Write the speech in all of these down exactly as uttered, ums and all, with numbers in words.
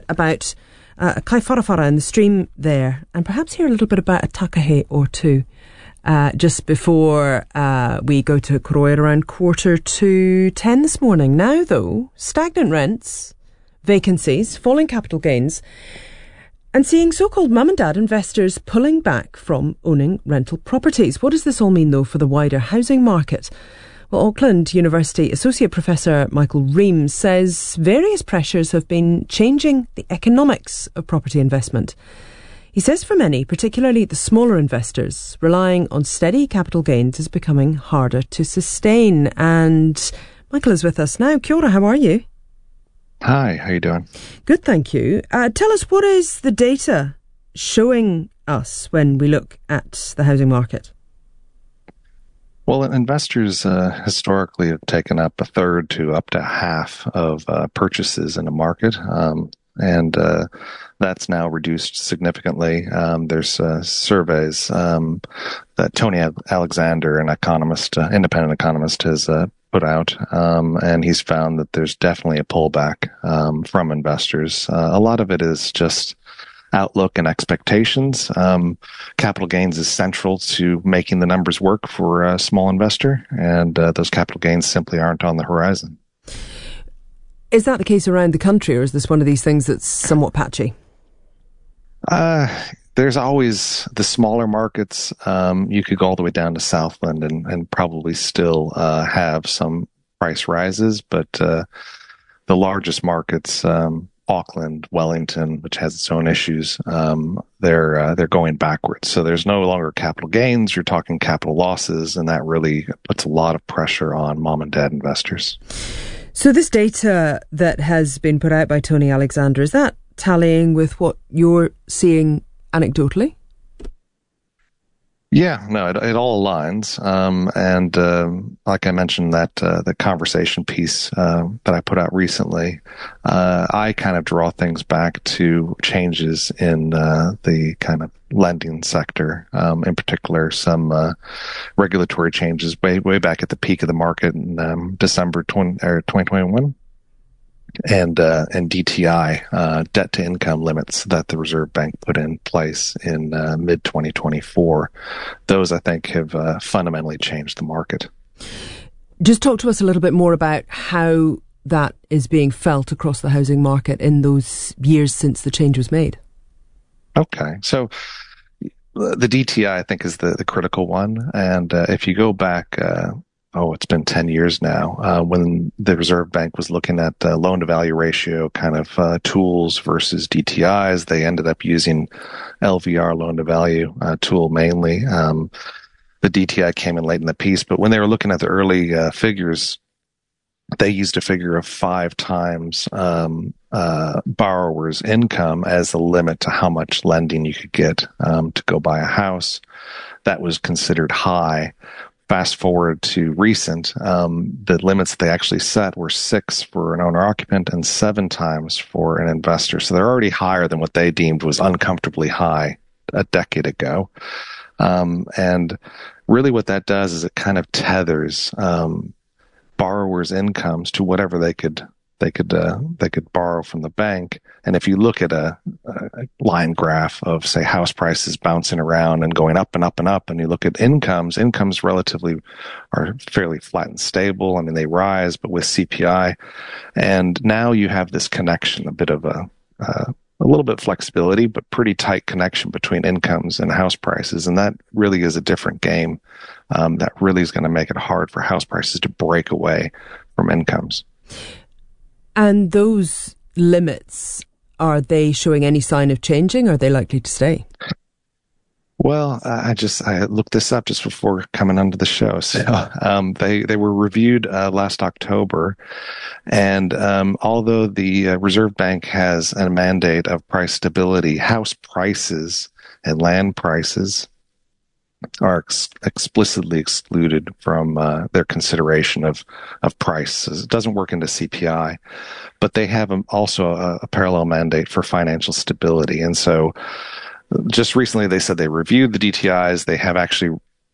about uh, Kaifara in the stream there, and perhaps hear a little bit about a takahe or two uh, just before uh, we go to Koroia around quarter to ten this morning. Now, though, stagnant rents, vacancies, falling capital gains, and seeing so-called mum and dad investors pulling back from owning rental properties. What does this all mean, though, for the wider housing market? Well, Auckland University Associate Professor Michael Reams says various pressures have been changing the economics of property investment. He says for many, particularly the smaller investors, relying on steady capital gains is becoming harder to sustain. And Michael is with us now. Kia ora, how are you? Hi, how are you doing? Good, thank you. Uh, tell us, what is the data showing us when we look at the housing market? Well, investors uh, historically have taken up a third to up to half of uh, purchases in a market, um, and uh, that's now reduced significantly. Um, there's uh, surveys um, that Tony Alexander, an economist, uh, independent economist, has uh, put out, um, and he's found that there's definitely a pullback um, from investors. Uh, a lot of it is just outlook and expectations. Um, capital gains is central to making the numbers work for a small investor, and uh, those capital gains simply aren't on the horizon. Is that the case around the country, or is this one of these things that's somewhat patchy? Uh, there's always the smaller markets. Um, you could go all the way down to Southland and, and probably still uh, have some price rises, but uh, the largest markets, um, Auckland, Wellington, which has its own issues, um, they're uh, they're going backwards. So there's no longer capital gains. You're talking capital losses, and that really puts a lot of pressure on mom and dad investors. So this data that has been put out by Tony Alexander, is that tallying with what you're seeing anecdotally? Yeah, no, it, it all aligns. Um, and um, like I mentioned, that uh, the conversation piece uh, that I put out recently, uh, I kind of draw things back to changes in uh, the kind of lending sector, um, in particular some uh, regulatory changes way way back at the peak of the market in um, December twenty, or twenty twenty-one. And uh, and D T I, uh, debt to income limits that the Reserve Bank put in place in uh, mid twenty twenty-four. Those, I think, have uh, fundamentally changed the market. Just talk to us a little bit more about how that is being felt across the housing market in those years since the change was made. Okay, so the D T I, I think, is the, the critical one. And uh, if you go back... Uh, oh, it's been ten years now, uh, when the Reserve Bank was looking at uh, loan-to-value ratio kind of uh, tools versus D T Is. They ended up using L V R, loan-to-value uh, tool mainly. Um, the D T I came in late in the piece, but when they were looking at the early uh, figures, they used a figure of five times um, uh, borrowers' income as the limit to how much lending you could get um, to go buy a house. That was considered high. Fast forward to recent, um, the limits they actually set were six for an owner-occupant and seven times for an investor. So they're already higher than what they deemed was uncomfortably high a decade ago. Um, and really what that does is it kind of tethers um, borrowers' incomes to whatever they could they could uh, they could borrow from the bank. And if you look at a, a line graph of, say, house prices bouncing around and going up and up and up, and you look at incomes, incomes relatively are fairly flat and stable. I mean, they rise, but with C P I. And now you have this connection, a bit of a, uh, a little bit of flexibility, but pretty tight connection between incomes and house prices. And that really is a different game. Um, that really is going to make it hard for house prices to break away from incomes. And those limits, are they showing any sign of changing? Are they likely to stay? Well, I just I looked this up just before coming onto the show. So um, they they were reviewed uh, last October, and um, although the uh, Reserve Bank has a mandate of price stability, house prices and land prices are ex- explicitly excluded from uh, their consideration of of prices. It doesn't work into C P I, but they have a, also a, a parallel mandate for financial stability. And so just recently they said they reviewed the D T Is. They have actually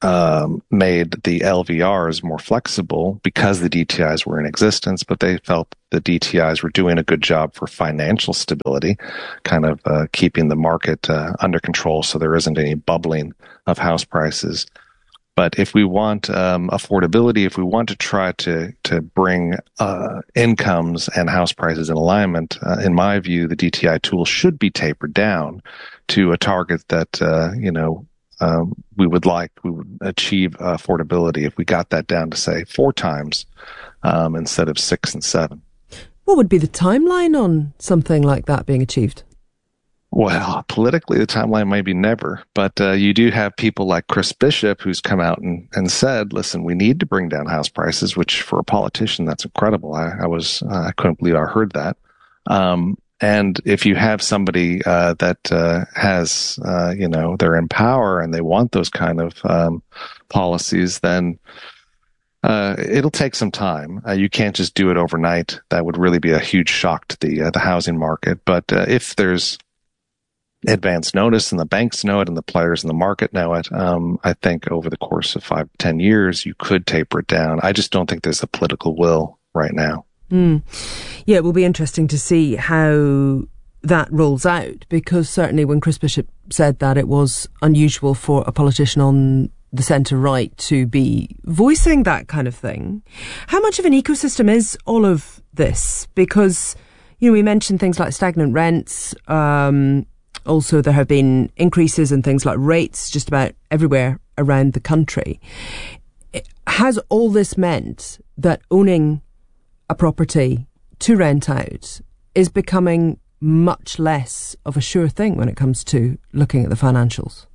um, made the L V Rs more flexible because the D T Is were in existence, but they felt the D T Is were doing a good job for financial stability, kind of uh, keeping the market uh, under control so there isn't any bubbling of house prices. But if we want um, affordability, if we want to try to to bring uh, incomes and house prices in alignment, uh, in my view, the D T I tool should be tapered down to a target that uh, you know um, we would like. We would achieve affordability if we got that down to say four times um, instead of six and seven. What would be the timeline on something like that being achieved? Well, politically, the timeline may be never, but uh, you do have people like Chris Bishop who's come out and, and said, listen, we need to bring down house prices, which for a politician, that's incredible. I, I was, uh, I couldn't believe I heard that. Um, and if you have somebody uh, that uh, has, uh, you know, they're in power and they want those kind of um, policies, then Uh, it'll take some time. Uh, you can't just do it overnight. That would really be a huge shock to the uh, the housing market. But uh, if there's advance notice and the banks know it and the players in the market know it, um, I think over the course of five to ten years, you could taper it down. I just don't think there's the political will right now. Mm. Yeah, it will be interesting to see how that rolls out, because certainly when Chris Bishop said that, it was unusual for a politician on the centre right to be voicing that kind of thing. How much of an ecosystem is all of this? Because, you know, we mentioned things like stagnant rents. Um, also, there have been increases in things like rates just about everywhere around the country. Has all this meant that owning a property to rent out is becoming much less of a sure thing when it comes to looking at the financials?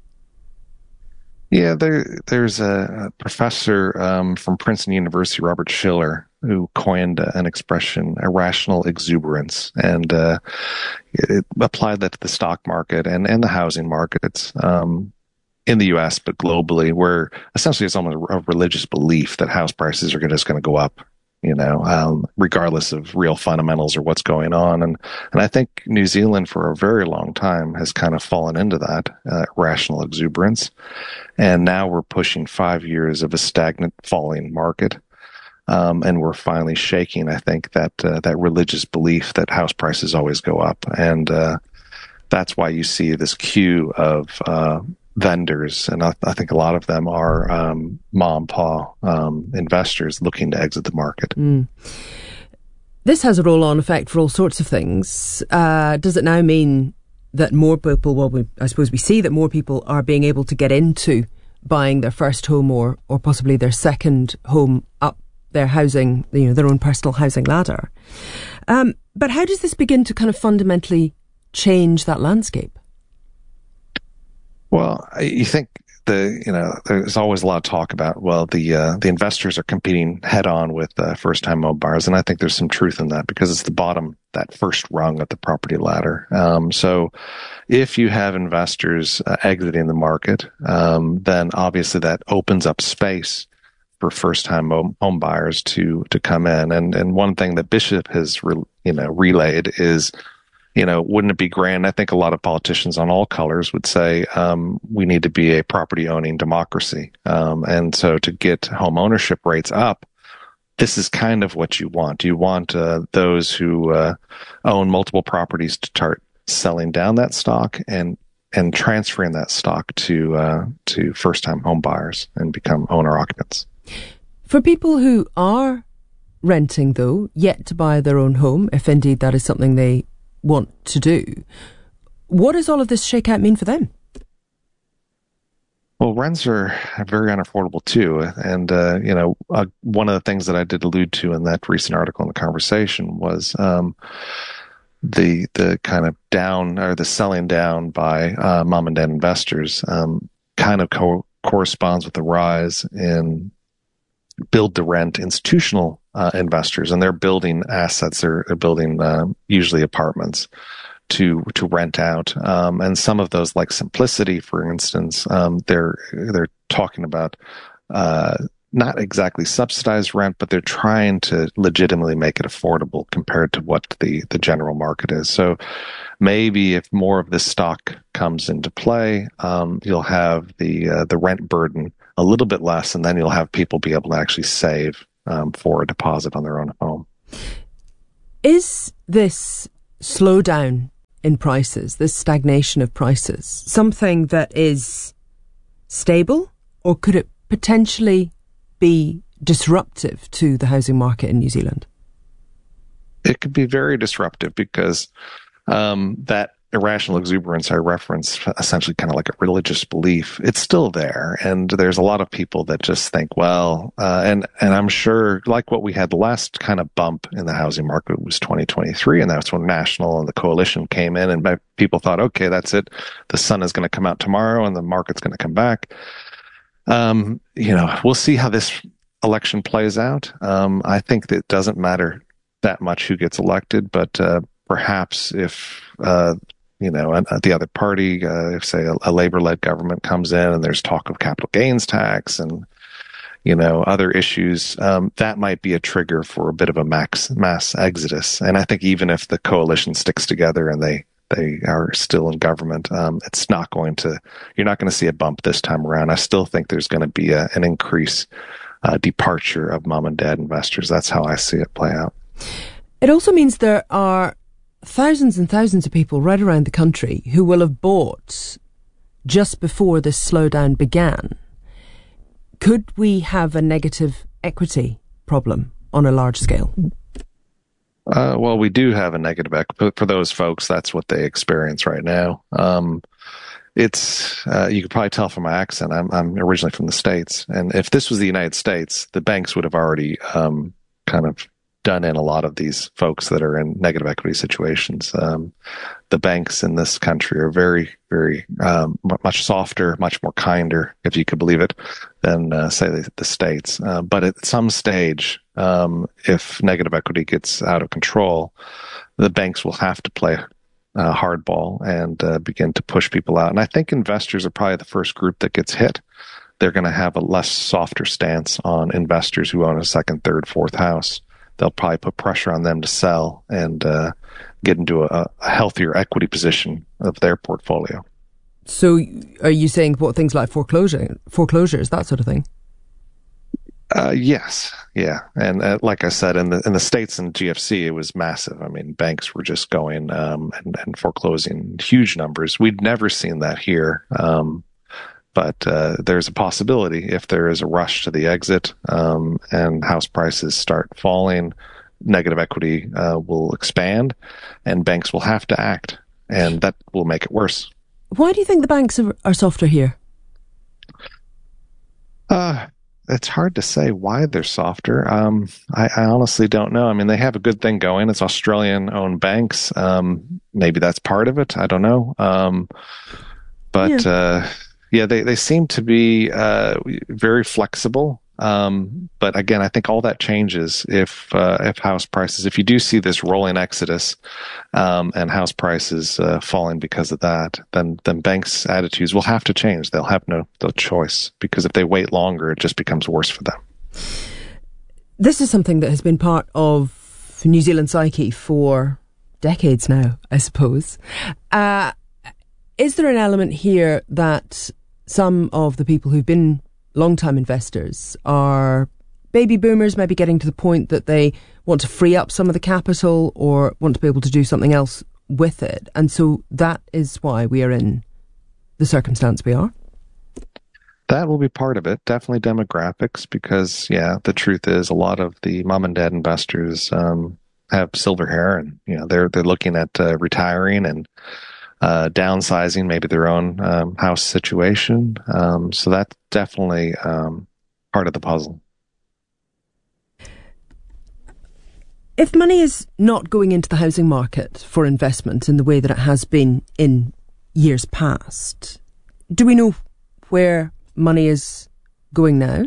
Yeah, there, there's a professor um, from Princeton University, Robert Schiller, who coined an expression, irrational exuberance, and uh, it applied that to the stock market and, and the housing markets um, in the U S, but globally, where essentially it's almost a religious belief that house prices are just going to go up, you know, um, regardless of real fundamentals or what's going on. And, and I think New Zealand for a very long time has kind of fallen into that uh, rational exuberance. And now we're pushing five years of a stagnant falling market. Um, and we're finally shaking, I think, that, uh, that religious belief that house prices always go up. And, uh, that's why you see this queue of, uh, vendors, and I, I think a lot of them are um, mom pa um, investors looking to exit the market. Mm. This has a roll-on effect for all sorts of things. Uh, does it now mean that more people, well, we, I suppose we see that more people are being able to get into buying their first home or, or possibly their second home up their housing, you know, their own personal housing ladder. Um, but how does this begin to kind of fundamentally change that landscape? Well, you think the, you know, there's always a lot of talk about, well, the, uh, the investors are competing head on with uh, first time home buyers. And I think there's some truth in that because it's the bottom, that first rung of the property ladder. Um, so if you have investors uh, exiting the market, um, then obviously that opens up space for first time home, home buyers to, to come in. And, and one thing that Bishop has, re, you know, relayed is, you know, wouldn't it be grand? I think a lot of politicians on all colors would say um, we need to be a property owning democracy. Um, and so to get home ownership rates up, this is kind of what you want. You want uh, those who uh, own multiple properties to start selling down that stock and and transferring that stock to uh, to first time home buyers and become owner occupants. For people who are renting, though, yet to buy their own home, if indeed that is something they want to do, what does all of this shakeout mean for them? Well, rents are very unaffordable too. And, uh, you know, uh, one of the things that I did allude to in that recent article in the conversation was um, the the kind of down or the selling down by uh, mom and dad investors um, kind of co- corresponds with the rise in build to rent institutional uh, investors, and they're building assets. They're, they're building uh, usually apartments to to rent out, um, and some of those, like Simplicity, for instance, um, they're they're talking about uh, not exactly subsidized rent, but they're trying to legitimately make it affordable compared to what the the general market is. So maybe if more of this stock comes into play, um, you'll have the uh, the rent burden a little bit less, and then you'll have people be able to actually save um, for a deposit on their own home. Is this slowdown in prices, this stagnation of prices, something that is stable, or could it potentially be disruptive to the housing market in New Zealand? It could be very disruptive because um, that irrational exuberance I referenced, essentially kind of like a religious belief, it's still there. And there's a lot of people that just think, well, uh, and, and I'm sure like what we had the last kind of bump in the housing market was twenty twenty-three. And that's when National and the coalition came in, and people thought, okay, that's it. The sun is going to come out tomorrow and the market's going to come back. Um, you know, we'll see how this election plays out. Um, I think that it doesn't matter that much who gets elected, but uh, perhaps if uh, you know uh, the other party, uh, if say a, a labor-led government comes in and there's talk of capital gains tax and you know other issues, um, that might be a trigger for a bit of a max mass exodus. And I think even if the coalition sticks together and they they are still in government, um, it's not going to. You're not going to see a bump this time around. I still think there's going to be a, an increase. Uh, departure of mom and dad investors. That's how I see it play out. It also means there are thousands and thousands of people right around the country who will have bought just before this slowdown began. Could we have a negative equity problem on a large scale? Uh, well, we do have a negative equity. For those folks, that's what they experience right now. Um, It's, uh, you could probably tell from my accent, I'm, I'm originally from the States. And if this was the United States, the banks would have already um, kind of done in a lot of these folks that are in negative equity situations. Um, the banks in this country are very, very um, much softer, much more kinder, if you could believe it, than, uh, say, the, the States. Uh, but at some stage, um, if negative equity gets out of control, the banks will have to play Uh, hardball and uh, begin to push people out. And I think investors are probably the first group that gets hit. They're going to have a less softer stance on investors who own a second, third, fourth house. They'll probably put pressure on them to sell and uh, get into a, a healthier equity position of their portfolio. So are you saying what things like foreclosure, foreclosures, that sort of thing? Uh, yes, yeah, and uh, like I said, in the in the States and G F C, it was massive. I mean, banks were just going um, and, and foreclosing huge numbers. We'd never seen that here, um, but uh, there's a possibility if there is a rush to the exit um, and house prices start falling, negative equity uh, will expand, and banks will have to act, and that will make it worse. Why do you think the banks are, are softer here? Uh It's hard to say why they're softer. Um, I, I honestly don't know. I mean, they have a good thing going. It's Australian-owned banks. Um, maybe that's part of it. I don't know. Um, but yeah, uh, yeah they, they seem to be uh, very flexible. Um, but again, I think all that changes if uh, if house prices, if you do see this rolling exodus um, and house prices uh, falling because of that, then then banks' attitudes will have to change. They'll have no, no choice, because if they wait longer, it just becomes worse for them. This is something that has been part of New Zealand psyche for decades now, I suppose. Uh, is there an element here that some of the people who've been long-time investors are baby boomers, maybe getting to the point that they want to free up some of the capital or want to be able to do something else with it, and so that is why we are in the circumstance we are? That will be part of it. Definitely demographics, because, yeah, the truth is a lot of the mom and dad investors um, have silver hair, and you know they're they're looking at uh, retiring and Uh, downsizing maybe their own um, house situation. Um, so that's definitely um, part of the puzzle. If money is not going into the housing market for investment in the way that it has been in years past, do we know where money is going now?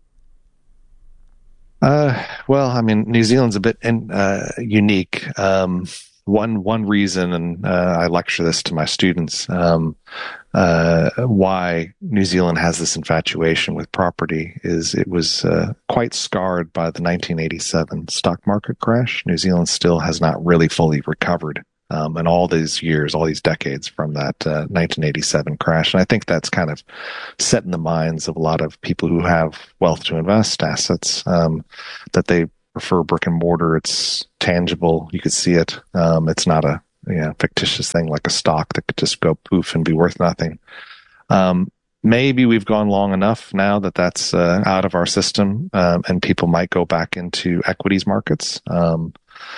Uh, well, I mean, New Zealand's a bit in, uh, unique. Um, One one reason, and uh, I lecture this to my students, um, uh, why New Zealand has this infatuation with property is it was uh, quite scarred by the nineteen eighty-seven stock market crash. New Zealand still has not really fully recovered um, in all these years, all these decades from that uh, nineteen eighty-seven crash. And I think that's kind of set in the minds of a lot of people who have wealth to invest assets, um, that they prefer brick and mortar. It's tangible. You could see it. Um, it's not a you know, fictitious thing like a stock that could just go poof and be worth nothing. Um, maybe we've gone long enough now that that's uh, out of our system, um, and people might go back into equities markets. Um,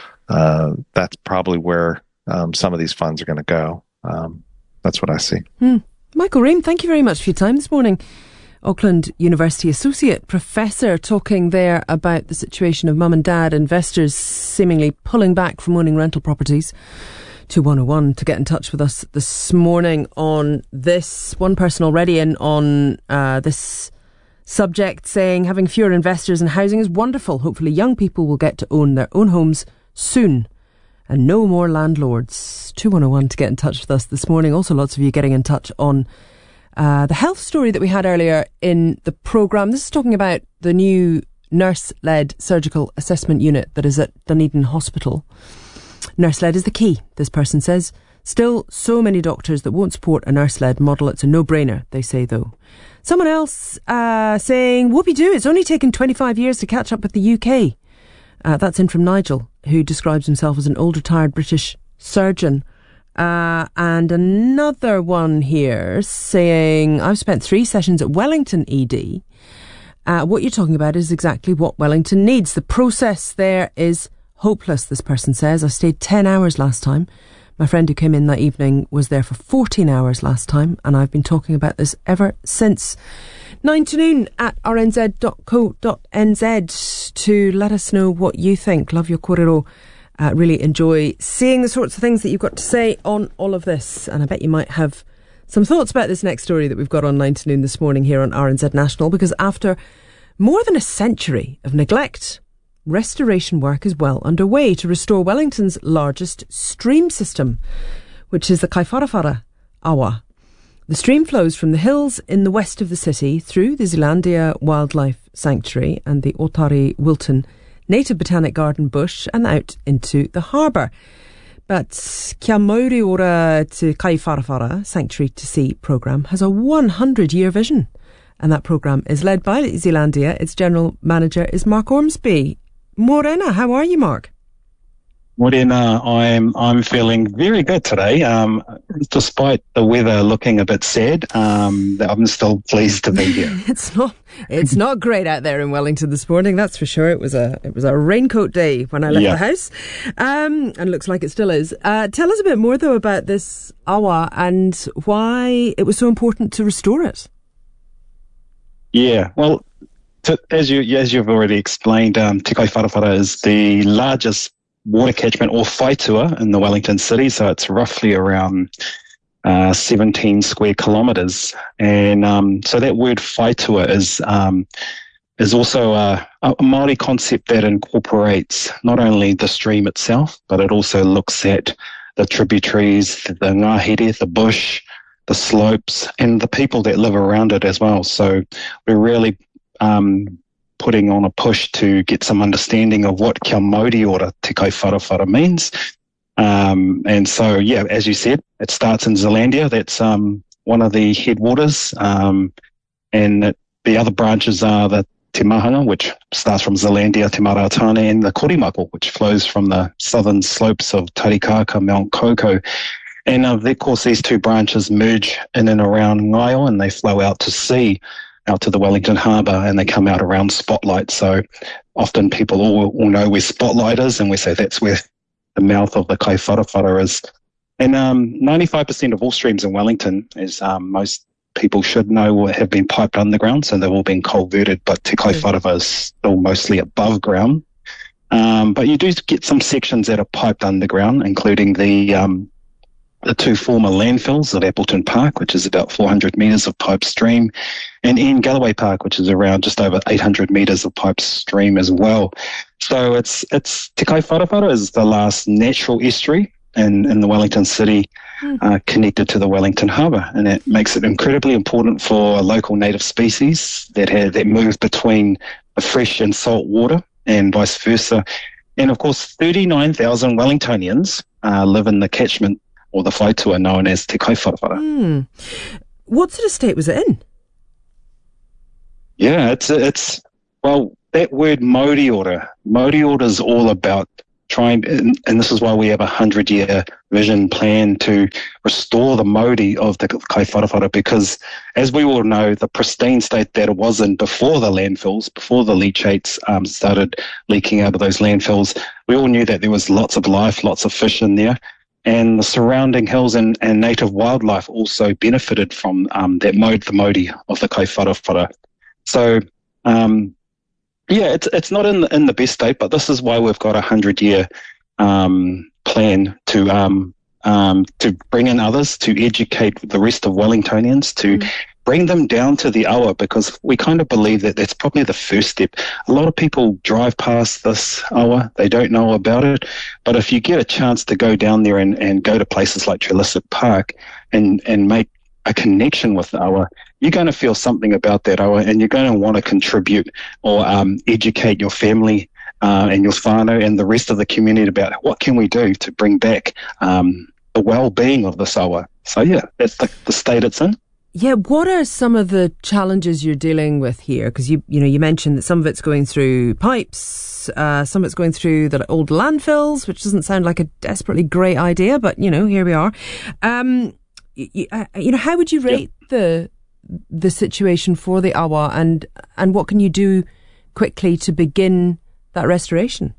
uh, that's probably where um, some of these funds are going to go. Um, that's what I see. Hmm. Michael Ream, thank you very much for your time this morning. Auckland University Associate Professor, talking there about the situation of mum and dad investors seemingly pulling back from owning rental properties. two one oh one to get in touch with us this morning on this. One person already in on uh, this subject saying having fewer investors in housing is wonderful. Hopefully young people will get to own their own homes soon and no more landlords. two one oh one to get in touch with us this morning. Also lots of you getting in touch on Uh, the health story that we had earlier in the programme. This is talking about the new nurse-led surgical assessment unit that is at Dunedin Hospital. Nurse-led is the key, this person says. Still so many doctors that won't support a nurse-led model. It's a no-brainer, they say, though. Someone else uh, saying, whoopee-doo, it's only taken twenty-five years to catch up with the U K. Uh, that's in from Nigel, who describes himself as an old retired British surgeon. Uh, and another one here saying, I've spent three sessions at Wellington E D. Uh, what you're talking about is exactly what Wellington needs. The process there is hopeless, this person says. I stayed ten hours last time. My friend who came in that evening was there for fourteen hours last time, and I've been talking about this ever since. nine to noon at r n z dot co dot n z to let us know what you think. Love your kōrero. Uh, really enjoy seeing the sorts of things that you've got to say on all of this. And I bet you might have some thoughts about this next story that we've got on nine to noon this morning here on R N Z National, because after more than a century of neglect, restoration work is well underway to restore Wellington's largest stream system, which is the Kaiwharawhara Awa. The stream flows from the hills in the west of the city through the Zealandia Wildlife Sanctuary and the Otari Wilton Native Botanic Garden bush and out into the harbour. But Kia Mauri Ora Te Kaiwharawhara Sanctuary to Sea programme has a one hundred year vision, and that programme is led by Zealandia. Its general manager is Mark Ormsby. Morena, how are you, Mark? Morena, I'm I'm feeling very good today. Um, despite the weather looking a bit sad, um, I'm still pleased to be here. it's not it's not great out there in Wellington this morning, that's for sure. It was a it was a raincoat day when I left yeah. the house, um, and looks like it still is. Uh, tell us a bit more though about this awa and why it was so important to restore it. Yeah, well, to, as you as you've already explained, um, Te Kaiwharawhara is the largest water catchment or whaitua in the Wellington city, so it's roughly around uh, seventeen square kilometres. And um, so that word whaitua is um, is also a, a Māori concept that incorporates not only the stream itself, but it also looks at the tributaries, the ngahere, the bush, the slopes, and the people that live around it as well. So we're really um, putting on a push to get some understanding of what Kia Mauri Ora Te Kaiwharawhara means. Um, and so, yeah, as you said, it starts in Zealandia. That's um, one of the headwaters. Um, and it, the other branches are the Te Mahanga, which starts from Zealandia, Te Marautane, and the Korimako, which flows from the southern slopes of Tarikaka, Mount Koko. And uh, of course, these two branches merge in and around Ngaio, and they flow out to sea, out to the Wellington Harbour, and they come out around Spotlight. So often people all, all know where Spotlight is, and we say that's where the mouth of the Kaiwharawhara is. And um, ninety-five percent of all streams in Wellington, as um, most people should know, have been piped underground, so they've all been culverted, but Te Kaiwharawhara is still mostly above ground. Um, but you do get some sections that are piped underground, including the um, the two former landfills at Appleton Park, which is about four hundred metres of pipe stream, and Ian Galloway Park, which is around just over eight hundred metres of pipe stream as well. So it's it's Te Kaiwharawhara is the last natural estuary in, in the Wellington city, mm. uh, connected to the Wellington Harbour, and it makes it incredibly important for local native species that have that move between the fresh and salt water and vice versa. And of course, thirty-nine thousand Wellingtonians uh, live in the catchment or the whaitua known as Te Kaiwharawhara. Mm. What sort of state was it in? Yeah, it's, it's well, that word Moriora, Moriora is all about trying, and, and this is why we have a hundred-year vision plan to restore the Māori of the Kaiwharawhara, because as we all know, the pristine state that it was in before the landfills, before the leachates um, started leaking out of those landfills, we all knew that there was lots of life, lots of fish in there, and the surrounding hills and, and native wildlife also benefited from um, that mode, the Māori of the Kaiwharawhara. So, um, yeah, it's it's not in the, in the best state, but this is why we've got a hundred-year um, plan to um, um, to bring in others, to educate the rest of Wellingtonians, to mm. bring them down to the awa, because we kind of believe that that's probably the first step. A lot of people drive past this awa, they don't know about it, but if you get a chance to go down there and, and go to places like Trelisset Park and, and make a connection with the awa, you're going to feel something about that awa, and you're going to want to contribute or um, educate your family uh, and your whānau and the rest of the community about what can we do to bring back um, the well-being of this awa. So yeah, that's the, the state it's in. Yeah, what are some of the challenges you're dealing with here? Because you, you know, you mentioned that some of it's going through pipes, uh, some of it's going through the old landfills, which doesn't sound like a desperately great idea, but you know, here we are. Um, you, uh, you know, how would you rate yep. the the situation for the awa, and and what can you do quickly to begin that restoration?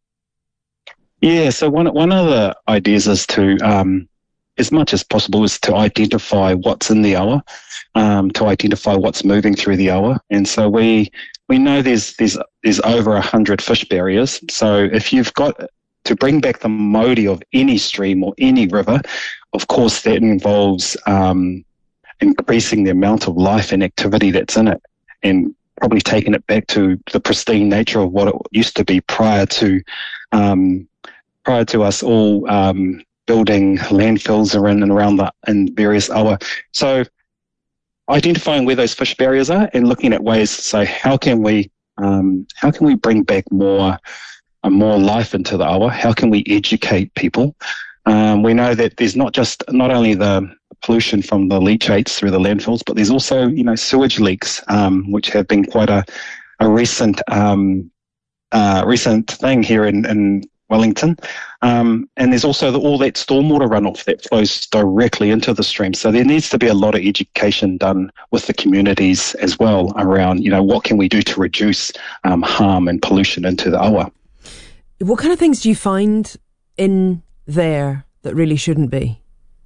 Yeah, so one one of the ideas is to, um, as much as possible, is to identify what's in the awa, um, to identify what's moving through the awa, and so we we know there's there's there's over a hundred fish barriers. So if you've got to bring back the Māori of any stream or any river, of course that involves um, increasing the amount of life and activity that's in it, and probably taking it back to the pristine nature of what it used to be prior to um, prior to us all um, building landfills around and around the in various awa. So identifying where those fish barriers are and looking at ways to say how can we um, how can we bring back more uh, more life into the awa? How can we educate people? Um, we know that there's not just not only the pollution from the leachates through the landfills, but there's also, you know, sewage leaks, um, which have been quite a, a recent um, uh, recent thing here in, in Wellington. Um, and there's also the, all that stormwater runoff that flows directly into the stream. So there needs to be a lot of education done with the communities as well around, you know, what can we do to reduce um, harm and pollution into the awa. What kind of things do you find in there that really shouldn't be?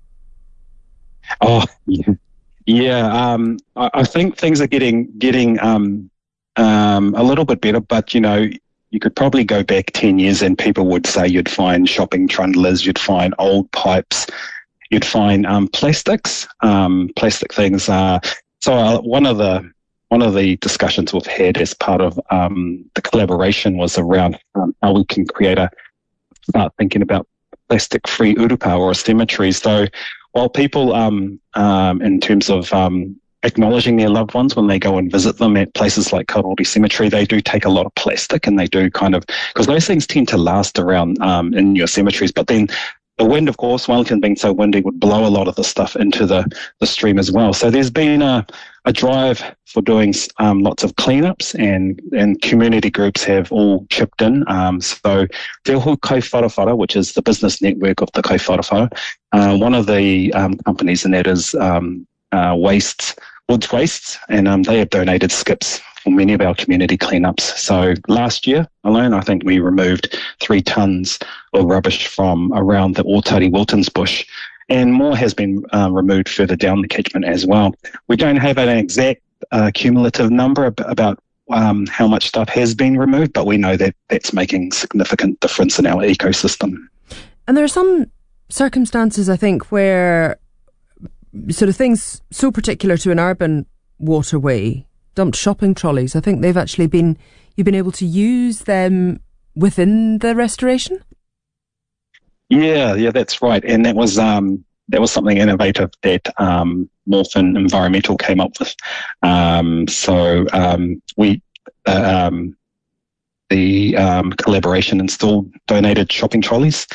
Oh, yeah. yeah um, I, I think things are getting getting um, um, a little bit better, but, you know, you could probably go back ten years and people would say you'd find shopping trundlers, you'd find old pipes, you'd find um, plastics, um, plastic things. Uh, so uh, one of the one of the discussions we've had as part of um, the collaboration was around um, how we can create a, start thinking about plastic-free urupa or a cemetery. So while people, um, um, in terms of um, acknowledging their loved ones when they go and visit them at places like Karori Cemetery, they do take a lot of plastic, and they do kind of, because those things tend to last around um, in your cemeteries. But then the wind, of course, Wellington being so windy, would blow a lot of the stuff into the, the stream as well. So there's been a, a drive for doing um, lots of cleanups, and, and community groups have all chipped in. Um, so Te Ohu Kaiwharawhara, which is the business network of the Kaiwharawhara, uh, one of the um, companies in that is um, uh, Wastes, Woods Wastes, and um, they have donated skips for many of our community cleanups. So last year alone, I think we removed three tonnes of rubbish from around the Ōtari Wiltons bush, and more has been um, removed further down the catchment as well. We don't have an exact uh, cumulative number ab- about um, how much stuff has been removed, but we know that that's making significant difference in our ecosystem. And there are some circumstances, I think, where sort of things so particular to an urban waterway, dumped shopping trolleys, I think they've actually been, you've been able to use them within the restoration? Yeah, yeah, that's right. And that was um, that was something innovative that um, Morphin Environmental came up with. Um, so um, we, uh, um, the um, collaboration installed donated shopping trolleys.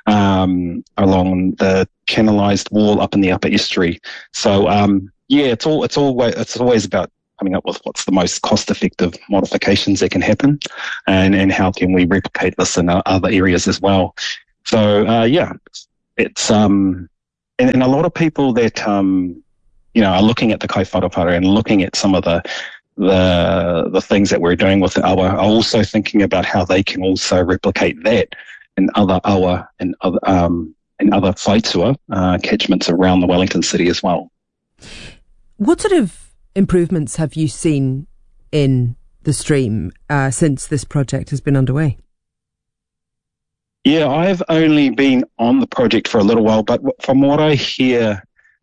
um, along the channelized wall up in the upper estuary. So um, yeah, it's all it's always it's always about coming up with what's the most cost-effective modifications that can happen, and and how can we replicate this in other areas as well. So uh, yeah, it's um, and, and a lot of people that um, you know are looking at the kaiwharewhara and looking at some of the the the things that we're doing with the awa are also thinking about how they can also replicate that in other awa and other um and other whaitua uh, catchments around the Wellington city as well. What sort of improvements have you seen in the stream uh, since this project has been underway? Yeah, I've only been on the project for a little while, but from what I hear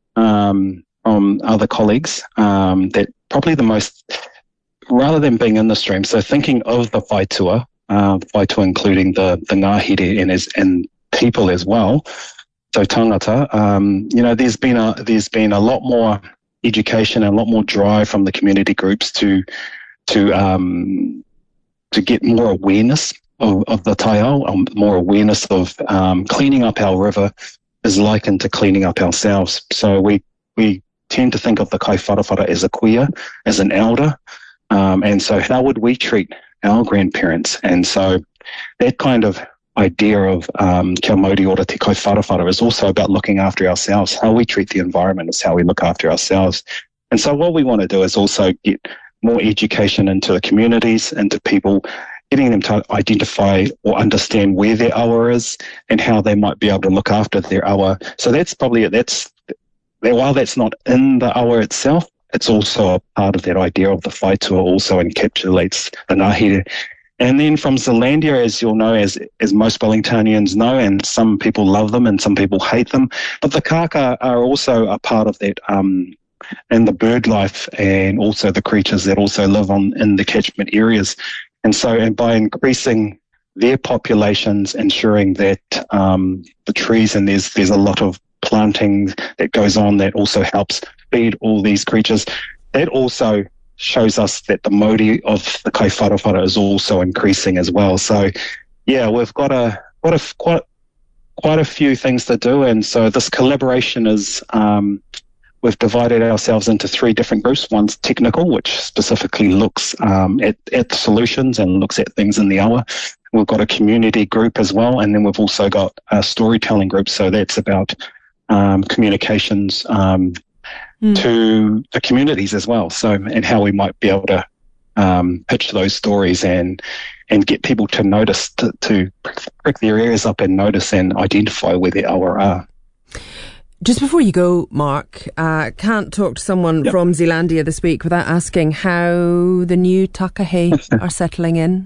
um, from other colleagues, um, that probably the most, rather than being in the stream, so thinking of the whaitua, uh, whaitua including the, the ngahere and, as, and people as well, so tangata, um, you know, there's been a there's been a lot more education and a lot more drive from the community groups to to um, to get more awareness of, of the taiao, um, more awareness of um, cleaning up our river is likened to cleaning up ourselves. So we we tend to think of the kaiwharewhara as a kuia, as an elder, um, and so how would we treat our grandparents? And so that kind of idea of um, kia mauri ora te kaiwharewhara is also about looking after ourselves. How we treat the environment is how we look after ourselves. And so what we want to do is also get more education into the communities, into people, getting them to identify or understand where their awa is and how they might be able to look after their awa. So that's probably, that's, while that's not in the awa itself, it's also a part of that idea of the whaitua also encapsulates the ngahere. And then from Zealandia, as you'll know, as as most Wellingtonians know, and some people love them and some people hate them, but the kaka are also a part of that, um, and the bird life and also the creatures that also live on in the catchment areas. And so and by increasing their populations, ensuring that um, the trees, and there's there's a lot of planting that goes on that also helps feed all these creatures, that also shows us that the mauri of the kaiwharewhara is also increasing as well. So, yeah, we've got a quite a quite quite a few things to do, and so this collaboration is um, we've divided ourselves into three different groups. One's technical, which specifically looks um, at at the solutions and looks at things in the awa. We've got a community group as well, and then we've also got a storytelling group. So that's about um, communications. Um, Mm. to the communities as well. So, and how we might be able to um, pitch those stories and and get people to notice, to, to prick their ears up and notice and identify where their awa are. Just before you go, Mark, uh, can't talk to someone yep. from Zealandia this week without asking how the new takahe are settling in.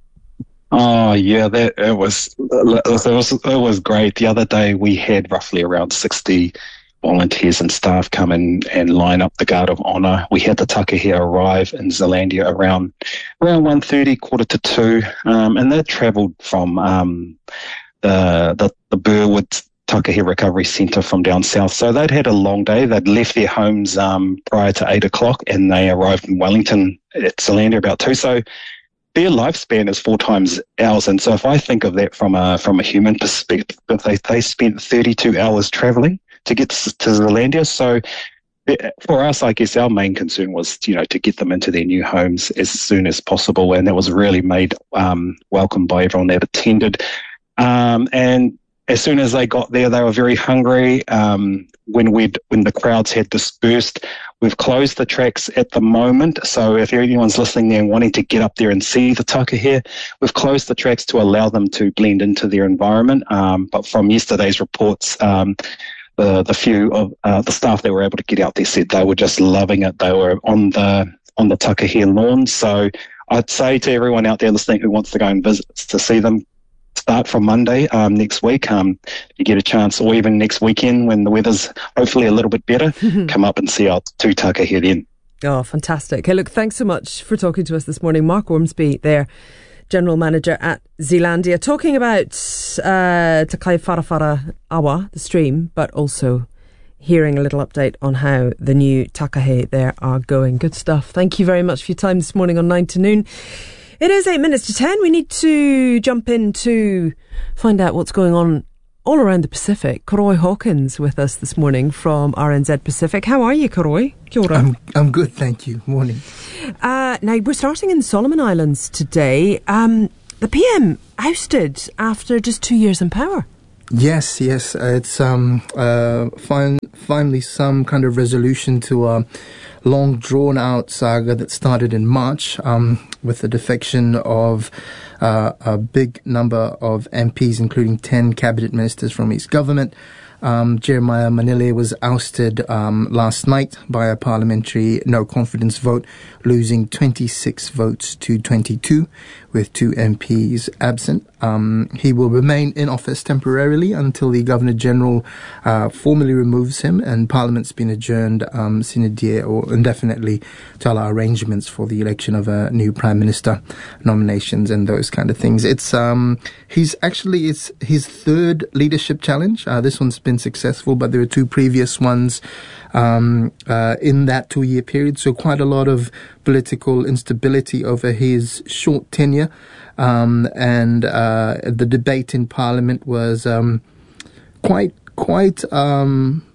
Oh yeah, that it was it was it was great. The other day we had roughly around sixty volunteers and staff come in and line up the Guard of Honour. We had the takahe arrive in Zealandia around around one thirty, quarter to two, um, and they travelled from um, the, the the Burwood Takahe Recovery Centre from down south. So they'd had a long day. They'd left their homes um, prior to eight o'clock, and they arrived in Wellington at Zealandia about two. So their lifespan is four times ours. And so if I think of that from a from a human perspective, they they spent thirty-two hours travelling to get to Zealandia. So for us, I guess our main concern was, you know, to get them into their new homes as soon as possible. And that was really made um, welcome by everyone that attended. Um, and as soon as they got there, they were very hungry. Um, when we when the crowds had dispersed, we've closed the tracks at the moment. So if anyone's listening there and wanting to get up there and see the takahe, we've closed the tracks to allow them to blend into their environment. Um, but from yesterday's reports, um, The the few of uh, the staff that were able to get out there said they were just loving it. They were on the on the takahe lawn. So I'd say to everyone out there listening who wants to go and visit to see them, start from Monday um, next week. Um, if you get a chance, or even next weekend when the weather's hopefully a little bit better, come up and see our two takahe then. Oh, fantastic! Hey, look, thanks so much for talking to us this morning, Mark Ormsby there, General Manager at Zealandia, talking about uh, Te Kaiwharewhara Awa, the stream, but also hearing a little update on how the new takahe there are going. Good stuff. Thank you very much for your time this morning on nine to noon. It is eight minutes to ten. We need to jump in to find out what's going on all around the Pacific. Karoy Hawkins with us this morning from R N Z Pacific. How are you, Karoy? Kia ora. I'm, I'm good, thank you. Morning. Uh, now, we're starting in the Solomon Islands today. Um, the P M ousted after just two years in power. Yes, yes. Uh, it's um, uh, fin- finally some kind of resolution to a long drawn-out saga that started in March um, with the defection of uh, a big number of M Ps, including ten cabinet ministers from his government. Um, Jeremiah Manile was ousted um, last night by a parliamentary no-confidence vote, losing twenty-six votes to twenty-two, with two M Ps absent. Um, he will remain in office temporarily until the Governor-General uh, formally removes him, and Parliament's been adjourned um, sine die or indefinitely to allow arrangements for the election of a new Prime Minister, nominations and those kind of things. It's um, he's actually it's his third leadership challenge. Uh, this one's been successful, but there are two previous ones um, uh, in that two-year period, so quite a lot of political instability over his short tenure. Um, and uh, the debate in Parliament was um, quite quite um,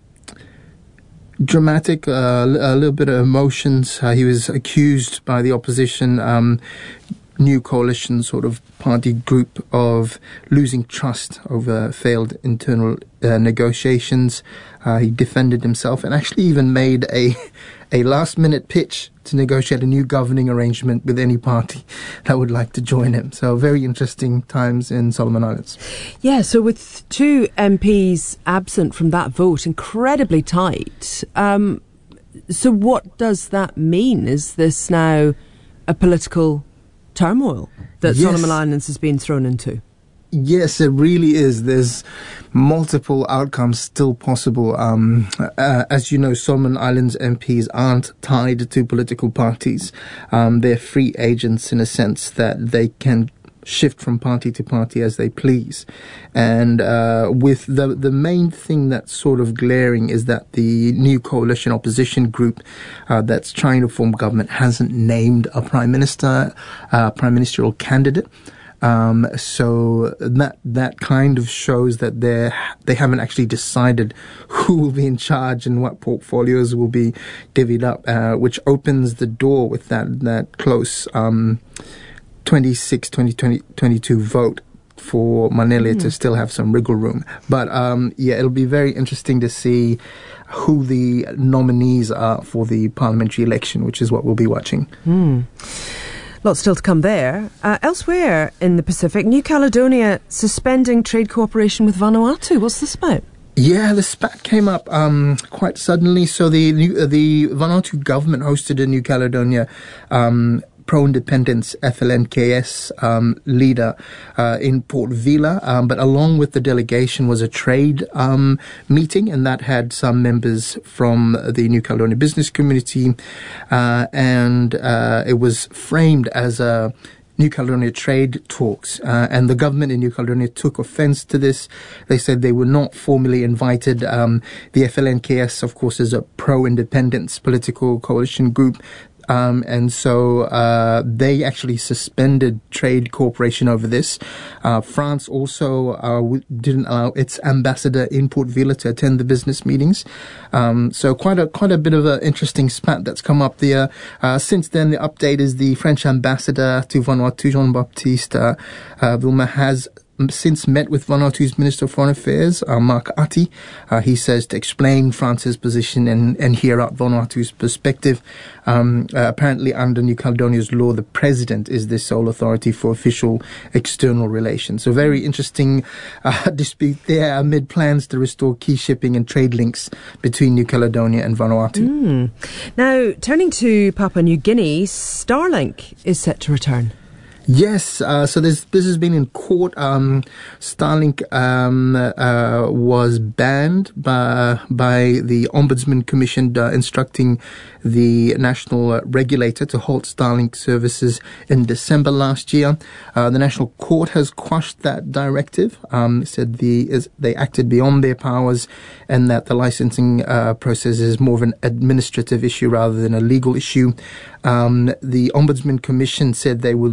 dramatic, uh, a little bit of emotions. Uh, he was accused by the opposition um, new coalition sort of party group of losing trust over failed internal uh, negotiations. Uh, he defended himself and actually even made a a last-minute pitch to negotiate a new governing arrangement with any party that would like to join him. So very interesting times in Solomon Islands. Yeah, so with two M Ps absent from that vote, incredibly tight. Um, so what does that mean? Is this now a political turmoil that yes. Solomon Islands has been thrown into? Yes, it really is. There's multiple outcomes still possible. Um, uh, as you know, Solomon Islands M Ps aren't tied to political parties. Um, they're free agents in a sense that they can shift from party to party as they please. And uh, with the the main thing that's sort of glaring is that the new coalition opposition group uh, that's trying to form government hasn't named a prime minister, uh, prime ministerial candidate. Um, so that that kind of shows that they they haven't actually decided who will be in charge and what portfolios will be divvied up, uh, which opens the door with that that close um, twenty-six, twenty, twenty, twenty-two vote for Manile mm. to still have some wriggle room. But um, yeah, it'll be very interesting to see who the nominees are for the parliamentary election, which is what we'll be watching. Mm. Lots still to come there. Uh, elsewhere in the Pacific, New Caledonia suspending trade cooperation with Vanuatu. What's this about? Yeah, the spat came up um, quite suddenly. So the new, uh, the Vanuatu government hosted a New Caledonia um, pro-independence F L N K S um, leader uh, in Port Vila, um, but along with the delegation was a trade um, meeting, and that had some members from the New Caledonia business community, uh, and uh, it was framed as a New Caledonia trade talks, uh, and the government in New Caledonia took offense to this. They said they were not formally invited. Um, the F L N K S, of course, is a pro-independence political coalition group. Um, and so uh, they actually suspended trade cooperation over this. Uh, France also uh, w- didn't allow its ambassador in Port Vila to attend the business meetings. Um, so quite a quite a bit of an interesting spat that's come up there. Uh, since then, the update is the French ambassador to Vanuatu, Jean-Baptiste uh, uh, Vilma, has since met with Vanuatu's Minister of Foreign Affairs, uh, Mark Ati. Uh, he says to explain France's position and, and hear out Vanuatu's perspective. Um, uh, apparently, under New Caledonia's law, the president is the sole authority for official external relations. So very interesting uh, dispute there amid plans to restore key shipping and trade links between New Caledonia and Vanuatu. Mm. Now, turning to Papua New Guinea, Starlink is set to return. Yes, uh, so this this has been in court. Um, Starlink um, uh, was banned by by the Ombudsman Commission, uh, instructing the national uh, regulator to halt Starlink services in December last year. Uh, the National Court has quashed that directive. Um, said the is, they acted beyond their powers, and that the licensing uh, process is more of an administrative issue rather than a legal issue. Um, the Ombudsman Commission said they would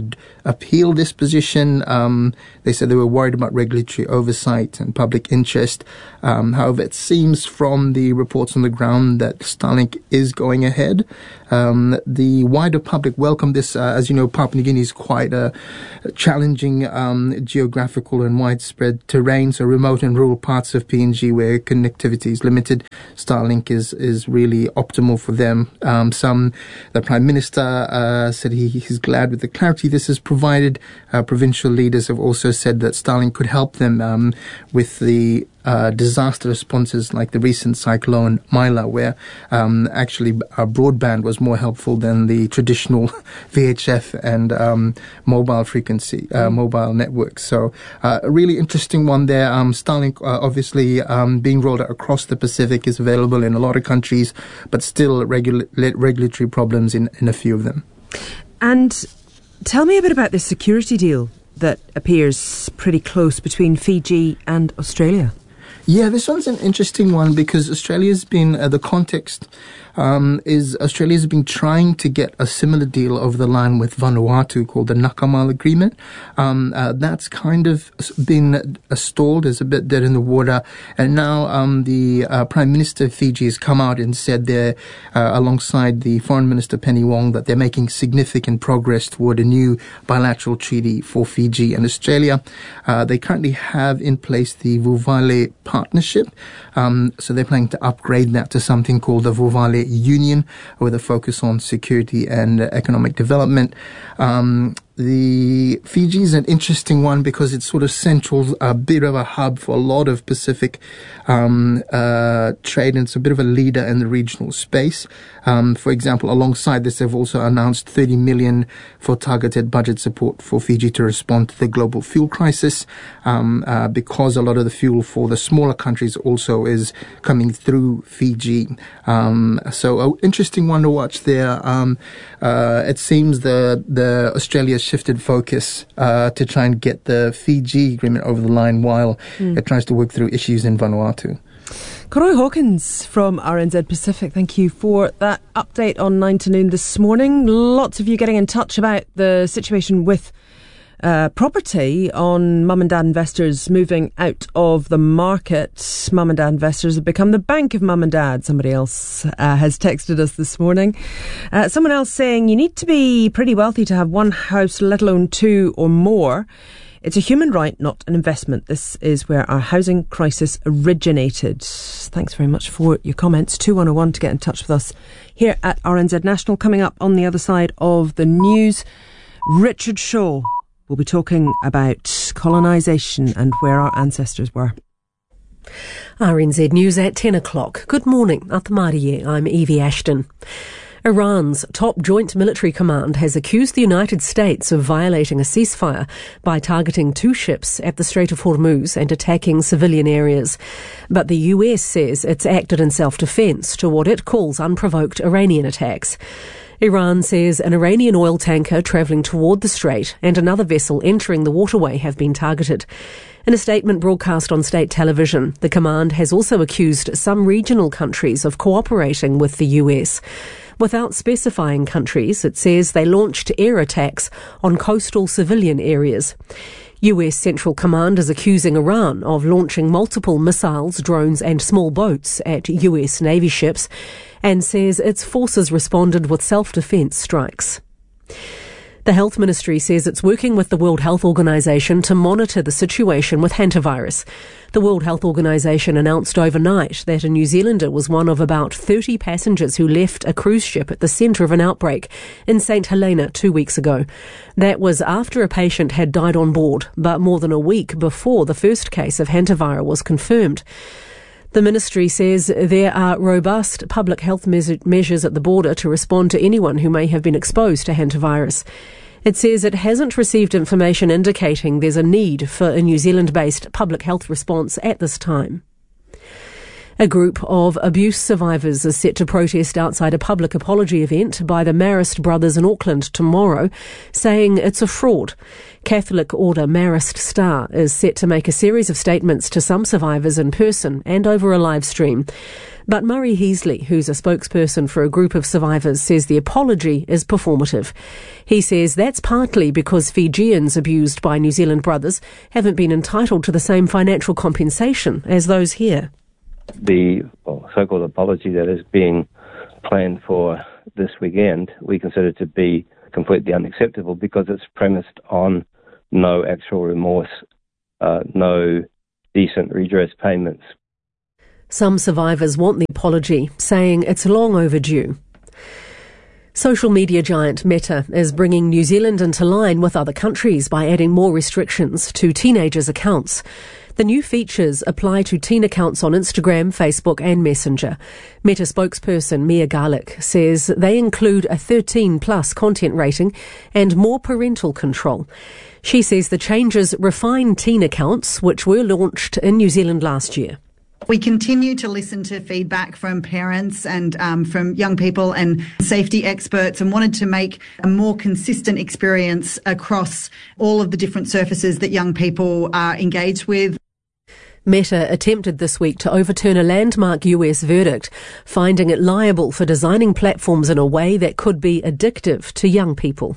appealed this position. Um, they said they were worried about regulatory oversight and public interest. Um, however, it seems from the reports on the ground that Starlink is going ahead. Um, the wider public welcomed this. Uh, as you know, Papua New Guinea is quite a challenging um, geographical and widespread terrain, so remote and rural parts of P N G where connectivity is limited. Starlink is, is really optimal for them. Um, some, the Prime Minister uh, said he, he's glad with the clarity this has provided. Uh, provincial leaders have also said that Starlink could help them um, with the Uh, disaster responses like the recent cyclone Mila, where um, actually our broadband was more helpful than the traditional V H F and um, mobile frequency, uh, mobile networks. So uh, a really interesting one there. Um, Starlink uh, obviously um, being rolled out across the Pacific is available in a lot of countries, but still regula- regulatory problems in, in a few of them. And tell me a bit about this security deal that appears pretty close between Fiji and Australia. Yeah, this one's an interesting one because Australia's been, uh, the context um, is Australia's been trying to get a similar deal over the line with Vanuatu called the Nakamal Agreement. Um, uh, that's kind of been uh, stalled, is a bit dead in the water. And now um, the uh, Prime Minister of Fiji has come out and said they're, uh, alongside the Foreign Minister Penny Wong, that they're making significant progress toward a new bilateral treaty for Fiji and Australia. Uh, they currently have in place the Vuvale Partnership. Um, so they're planning to upgrade that to something called the Vuvale Union with a focus on security and uh, economic development. Um, The Fiji is an interesting one because it's sort of central, a bit of a hub for a lot of Pacific um, uh, trade, and it's a bit of a leader in the regional space. Um, for example, alongside this, they've also announced thirty million for targeted budget support for Fiji to respond to the global fuel crisis, um, uh, because a lot of the fuel for the smaller countries also is coming through Fiji. Um, so, an interesting one to watch there. Um, uh, it seems the the Australia shifted focus uh, to try and get the Fiji agreement over the line while mm. it tries to work through issues in Vanuatu. Coroi Hawkins from R N Z Pacific, thank you for that update on nine to noon this morning. Lots of you getting in touch about the situation with Uh, property on mum and dad investors moving out of the market. Mum and dad investors have become the bank of mum and dad. Somebody else uh, has texted us this morning. Uh, someone else saying you need to be pretty wealthy to have one house, let alone two or more. It's a human right, not an investment. This is where our housing crisis originated. Thanks very much for your comments. two one oh one to get in touch with us here at R N Z National. Coming up on the other side of the news, Richard Shaw. We'll be talking about colonisation and where our ancestors were. R N Z News at ten o'clock. Good morning. Atamariye, I'm Evie Ashton. Iran's top joint military command has accused the United States of violating a ceasefire by targeting two ships at the Strait of Hormuz and attacking civilian areas. But the U S says it's acted in self-defense to what it calls unprovoked Iranian attacks. Iran says an Iranian oil tanker travelling toward the strait and another vessel entering the waterway have been targeted. In a statement broadcast on state television, the command has also accused some regional countries of cooperating with the U S. Without specifying countries, it says they launched air attacks on coastal civilian areas. U S Central Command is accusing Iran of launching multiple missiles, drones and small boats at U S Navy ships, and says its forces responded with self-defense strikes. The Health Ministry says it's working with the World Health Organization to monitor the situation with hantavirus. The World Health Organization announced overnight that a New Zealander was one of about thirty passengers who left a cruise ship at the centre of an outbreak in Saint Helena two weeks ago. That was after a patient had died on board, but more than a week before the first case of hantavirus was confirmed. The ministry says there are robust public health measures at the border to respond to anyone who may have been exposed to hantavirus. It says it hasn't received information indicating there's a need for a New Zealand-based public health response at this time. A group of abuse survivors is set to protest outside a public apology event by the Marist brothers in Auckland tomorrow, saying it's a fraud. Catholic Order Marist Star is set to make a series of statements to some survivors in person and over a live stream. But Murray Heasley, who's a spokesperson for a group of survivors, says the apology is performative. He says that's partly because Fijians abused by New Zealand brothers haven't been entitled to the same financial compensation as those here. The well, so-called apology that is being planned for this weekend, we consider to be completely unacceptable because it's premised on no actual remorse, uh, no decent redress payments. Some survivors want the apology, saying it's long overdue. Social media giant Meta is bringing New Zealand into line with other countries by adding more restrictions to teenagers' accounts. The new features apply to teen accounts on Instagram, Facebook and Messenger. Meta spokesperson Mia Garlick says they include a thirteen plus content rating and more parental control. She says the changes refine teen accounts, which were launched in New Zealand last year. We continue to listen to feedback from parents and um, from young people and safety experts, and wanted to make a more consistent experience across all of the different surfaces that young people are engaged with. Meta attempted this week to overturn a landmark U S verdict, finding it liable for designing platforms in a way that could be addictive to young people.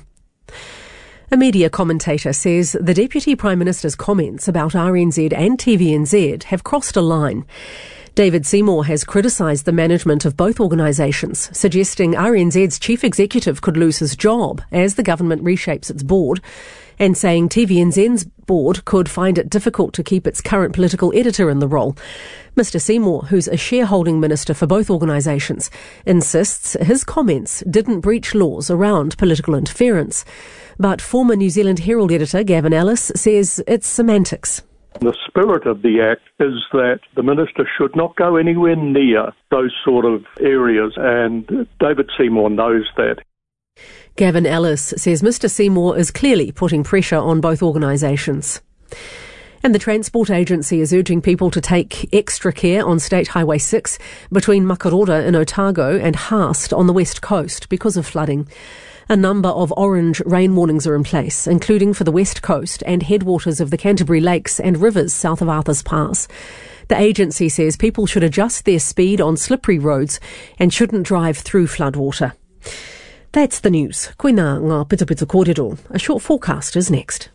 A media commentator says the Deputy Prime Minister's comments about R N Z and T V N Z have crossed a line. David Seymour has criticised the management of both organisations, suggesting R N Z's chief executive could lose his job as the government reshapes its board, and saying T V N Z's board could find it difficult to keep its current political editor in the role. Mister Seymour, who's a shareholding minister for both organisations, insists his comments didn't breach laws around political interference. But former New Zealand Herald editor Gavin Ellis says it's semantics. The spirit of the Act is that the Minister should not go anywhere near those sort of areas, and David Seymour knows that. Gavin Ellis says Mister Seymour is clearly putting pressure on both organisations. And the Transport Agency is urging people to take extra care on State Highway six between Makarora in Otago and Haast on the west coast because of flooding. A number of orange rain warnings are in place, including for the west coast and headwaters of the Canterbury Lakes and rivers south of Arthur's Pass. The agency says people should adjust their speed on slippery roads and shouldn't drive through floodwater. That's the news. Koina ngā pita pita kōrero. A short forecast is next.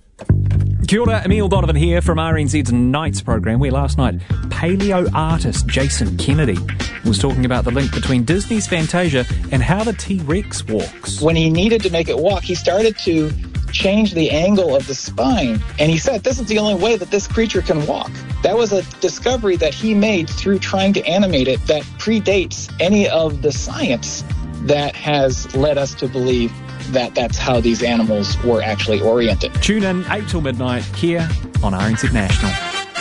Kia ora, Emile Donovan here from R N Z's Nights programme, where last night paleo artist Jason Kennedy was talking about the link between Disney's Fantasia and how the T-Rex walks. When he needed to make it walk, he started to change the angle of the spine, and he said this is the only way that this creature can walk. That was a discovery that he made through trying to animate it that predates any of the science that has led us to believe that that's how these animals were actually oriented. Tune in eight till midnight here on R N Z National.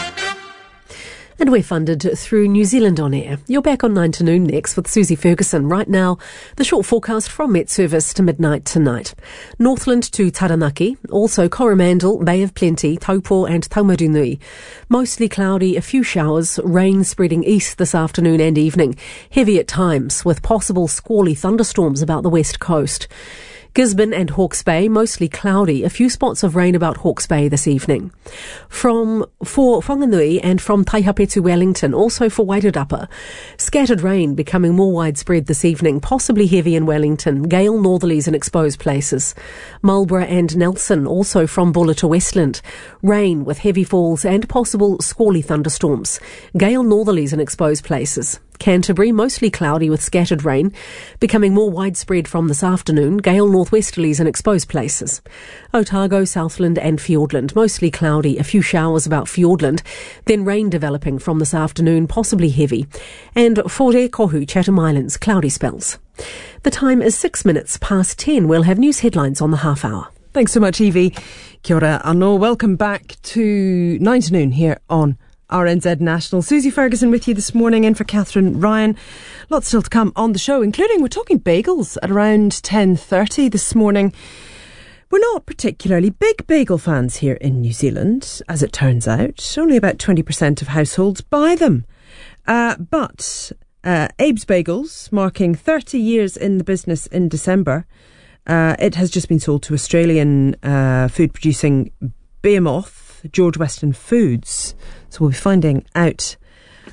And we're funded through New Zealand On Air. You're back on nine to noon next with Susie Ferguson. Right now, the short forecast from Met Service to midnight tonight. Northland to Taranaki, also Coromandel, Bay of Plenty, Taupo and Taumarunui. Mostly cloudy, a few showers, rain spreading east this afternoon and evening. Heavy at times, with possible squally thunderstorms about the west coast. Gisborne and Hawke's Bay, mostly cloudy, a few spots of rain about Hawke's Bay this evening. From for Whanganui and from Taihape to Wellington, also for Wairarapa, scattered rain becoming more widespread this evening, possibly heavy in Wellington, gale northerlies in exposed places. Marlborough and Nelson, also from Buller to Westland, rain with heavy falls and possible squally thunderstorms, gale northerlies in exposed places. Canterbury, mostly cloudy with scattered rain, becoming more widespread from this afternoon, gale northwesterlies in exposed places. Otago, Southland and Fiordland, mostly cloudy, a few showers about Fiordland, then rain developing from this afternoon, possibly heavy. And Whore Kohu, Chatham Islands, cloudy spells. The time is six minutes past ten. We'll have news headlines on the half hour. Thanks so much, Evie. Kia ora anō. Welcome back to nine to noon here on R N Z National. Susie Ferguson with you this morning, in for Catherine Ryan. Lots still to come on the show, including we're talking bagels at around ten thirty this morning. We're not particularly big bagel fans here in New Zealand, as it turns out. Only about twenty percent of households buy them. Uh, but uh, Abe's Bagels, marking thirty years in the business in December, uh, it has just been sold to Australian uh, food-producing behemoth George Weston Foods. So we'll be finding out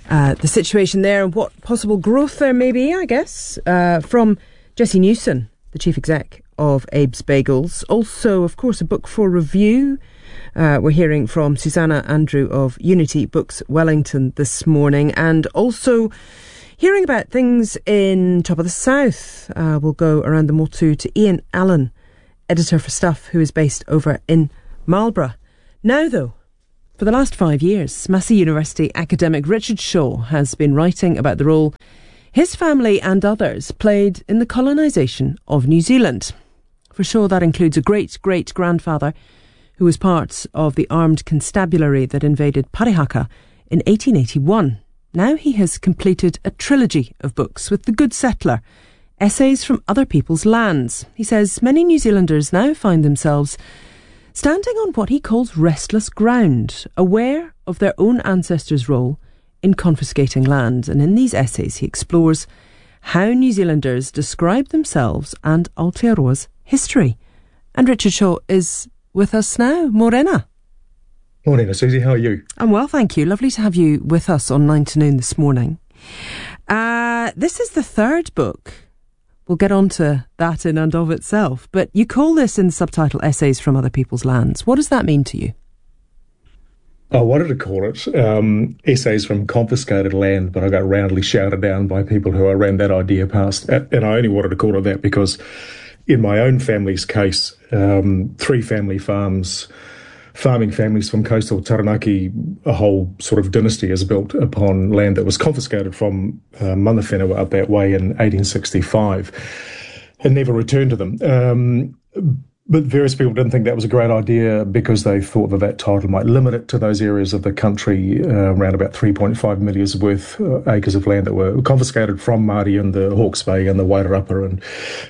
uh, the situation there and what possible growth there may be, I guess, uh, from Jesse Newson, the chief exec of Abe's Bagels. Also, of course, a book for review. Uh, we're hearing from Susanna Andrew of Unity Books Wellington this morning, and also hearing about things in Top of the South. Uh, we'll go around the Motu to Ian Allen, editor for Stuff, who is based over in Marlborough. Now, though, for the last five years, Massey University academic Richard Shaw has been writing about the role his family and others played in the colonisation of New Zealand. For Shaw, that includes a great-great-grandfather who was part of the armed constabulary that invaded Parihaka in eighteen eighty-one. Now he has completed a trilogy of books with The Good Settler, essays from other people's lands. He says many New Zealanders now find themselves standing on what he calls restless ground, aware of their own ancestors' role in confiscating land. And in these essays he explores how New Zealanders describe themselves and Aotearoa's history. And Richard Shaw is with us now. Morena. Morena, Susie, how are you? I'm well, thank you. Lovely to have you with us on nine to noon this morning. Uh, this is the third book. We'll get on to that in and of itself. But you call this in the subtitle Essays from Other People's Lands. What does that mean to you? I wanted to call it um, Essays from Confiscated Land, but I got roundly shouted down by people who I ran that idea past. And I only wanted to call it that because in my own family's case, um, three family farms, farming families from coastal Taranaki, a whole sort of dynasty is built upon land that was confiscated from uh, Mana Whenua up that way in eighteen sixty-five and never returned to them. Um, but various people didn't think that was a great idea because they thought that that title might limit it to those areas of the country, uh, around about three point five million worth uh, acres of land that were confiscated from Māori and the Hawke's Bay and the Wairarapa and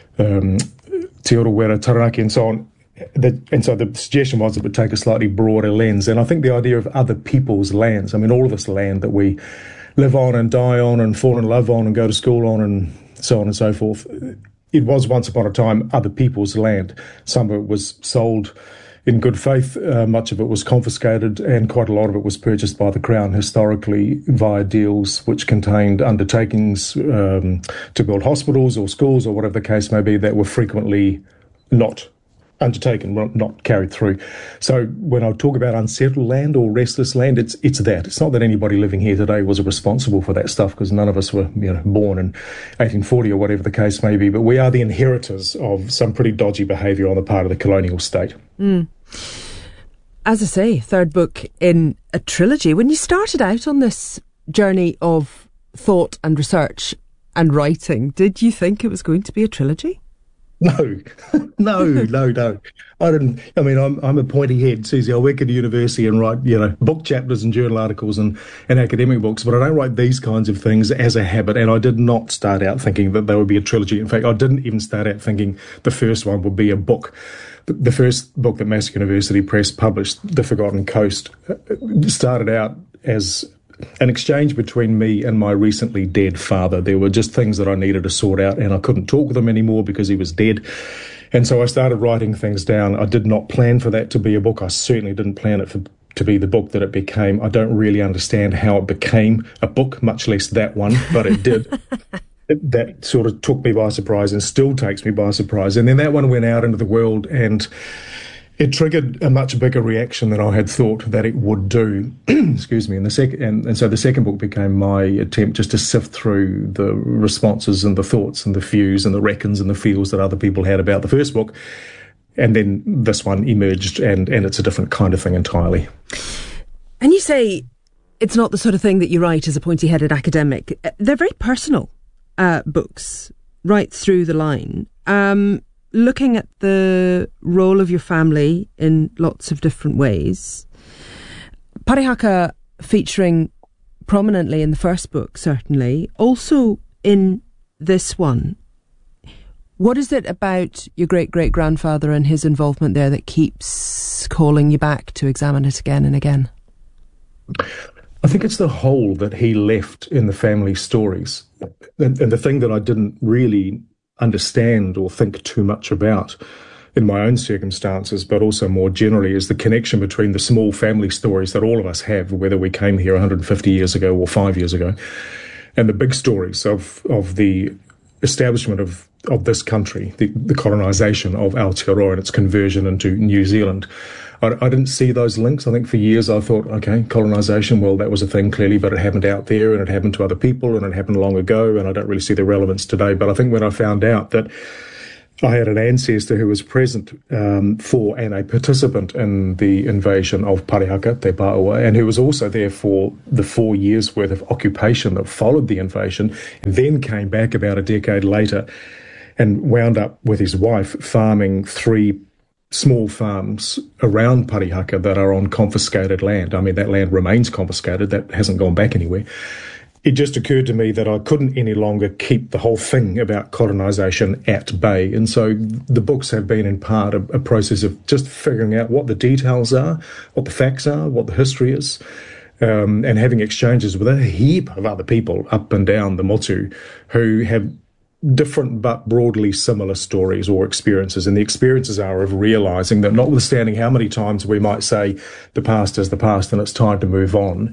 um, Te Urewera, Taranaki and so on. The, and so the suggestion was it would take a slightly broader lens. And I think the idea of other people's lands, I mean, all of this land that we live on and die on and fall in love on and go to school on and so on and so forth, it was once upon a time other people's land. Some of it was sold in good faith, uh, much of it was confiscated, and quite a lot of it was purchased by the Crown historically via deals which contained undertakings um, to build hospitals or schools or whatever the case may be that were frequently not undertaken, not carried through. So when I talk about unsettled land or restless land, it's it's that. It's not that anybody living here today was responsible for that stuff, because none of us were, you know, born in eighteen forty or whatever the case may be, but we are the inheritors of some pretty dodgy behaviour on the part of the colonial state. Mm. As I say, third book in a trilogy. When you started out on this journey of thought and research and writing, did you think it was going to be a trilogy? No, no, no, no. I didn't. I mean, I'm I'm a pointy head, Susie. I work at a university and write, you know, book chapters and journal articles and, and academic books, but I don't write these kinds of things as a habit. And I did not start out thinking that there would be a trilogy. In fact, I didn't even start out thinking the first one would be a book. The, the first book that Massey University Press published, The Forgotten Coast, started out as an exchange between me and my recently dead father. There were just things that I needed to sort out, and I couldn't talk with him anymore because he was dead. And so I started writing things down. I did not plan for that to be a book. I certainly didn't plan it for, to be the book that it became. I don't really understand how it became a book, much less that one, but it did. it, that sort of took me by surprise and still takes me by surprise. And then that one went out into the world, and it triggered a much bigger reaction than I had thought that it would do. Excuse me. And the sec- and, and so the second book became my attempt just to sift through the responses and the thoughts and the views and the reckons and the feels that other people had about the first book. And then this one emerged, and, and it's a different kind of thing entirely. And you say it's not the sort of thing that you write as a pointy-headed academic. They're very personal uh, books right through the line. Um Looking at the role of your family in lots of different ways. Parihaka featuring prominently in the first book, certainly. Also in this one. What is it about your great-great-grandfather and his involvement there that keeps calling you back to examine it again and again? I think it's the hole that he left in the family stories. And, and the thing that I didn't really understand or think too much about in my own circumstances, but also more generally, is the connection between the small family stories that all of us have, whether we came here one hundred fifty years ago or five years ago, and the big stories of, of the establishment of, of this country, the, the colonisation of Aotearoa and its conversion into New Zealand. I, I didn't see those links. I think for years I thought, okay, colonisation, well, that was a thing clearly, but it happened out there and it happened to other people and it happened long ago, and I don't really see the relevance today. But I think when I found out that I had an ancestor who was present um, for and a participant in the invasion of Parihaka, Te Pāua, and who was also there for the four years' worth of occupation that followed the invasion, and then came back about a decade later and wound up with his wife farming three small farms around Parihaka that are on confiscated land. I mean, that land remains confiscated. That hasn't gone back anywhere. It just occurred to me that I couldn't any longer keep the whole thing about colonisation at bay. And so the books have been in part a, a process of just figuring out what the details are, what the facts are, what the history is, um, and having exchanges with a heap of other people up and down the motu who have different but broadly similar stories or experiences. And the experiences are of realising that notwithstanding how many times we might say the past is the past and it's time to move on,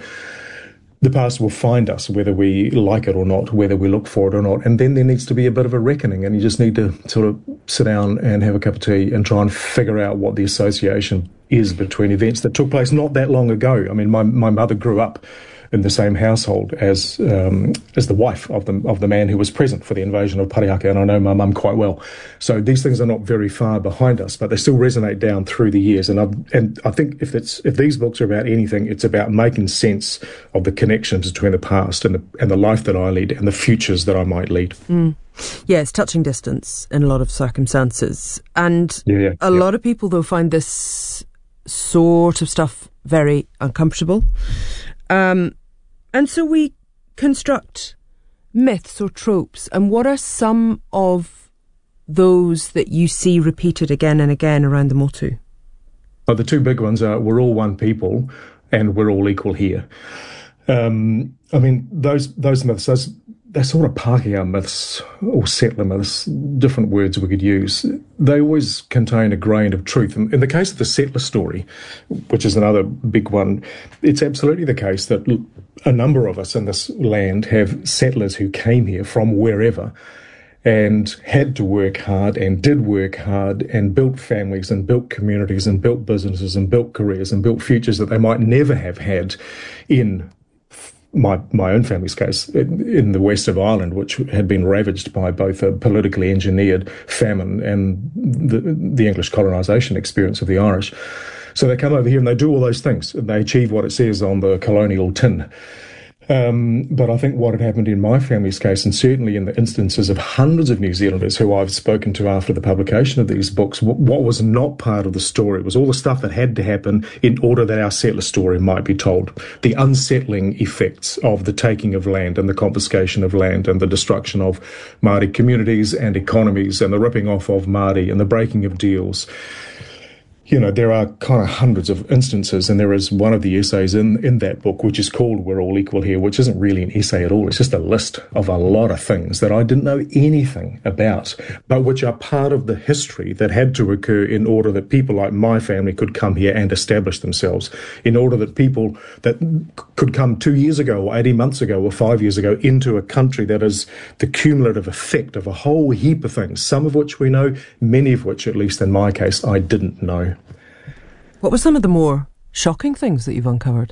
the past will find us, whether we like it or not, whether we look for it or not. And then there needs to be a bit of a reckoning, and you just need to sort of sit down and have a cup of tea and try and figure out what the association is between events that took place not that long ago. I mean, my, my mother grew up in the same household as um, as the wife of the of the man who was present for the invasion of Parihaka, and I know my mum quite well. So these things are not very far behind us, but they still resonate down through the years. And I and I think if it's if these books are about anything, it's about making sense of the connections between the past and the and the life that I lead and the futures that I might lead. Mm. Yeah, it's touching distance in a lot of circumstances, and yeah, yeah, a yeah. lot of people though find this sort of stuff very uncomfortable. Um, and so we construct myths or tropes. And what are some of those that you see repeated again and again around the motu? Oh, the two big ones are we're all one people and we're all equal here. Um, I mean, those those myths, those, they're sort of Pākehā myths or settler myths, different words we could use. They always contain a grain of truth. In, in the case of the settler story, which is another big one, it's absolutely the case that a number of us in this land have settlers who came here from wherever and had to work hard and did work hard and built families and built communities and built businesses and built careers and built futures that they might never have had in my my own family's case, in the west of Ireland, which had been ravaged by both a politically engineered famine and the, the English colonisation experience of the Irish. So they come over here and they do all those things. And they achieve what it says on the colonial tin. Um, but I think what had happened in my family's case, and certainly in the instances of hundreds of New Zealanders who I've spoken to after the publication of these books, what, what was not part of the story was all the stuff that had to happen in order that our settler story might be told. The unsettling effects of the taking of land and the confiscation of land and the destruction of Māori communities and economies and the ripping off of Māori and the breaking of deals. You know, there are kind of hundreds of instances, and there is one of the essays in, in that book, which is called We're All Equal Here, which isn't really an essay at all. It's just a list of a lot of things that I didn't know anything about, but which are part of the history that had to occur in order that people like my family could come here and establish themselves, in order that people that could come two years ago or eighteen months ago or five years ago into a country that is the cumulative effect of a whole heap of things, some of which we know, many of which, at least in my case, I didn't know. What were some of the more shocking things that you've uncovered?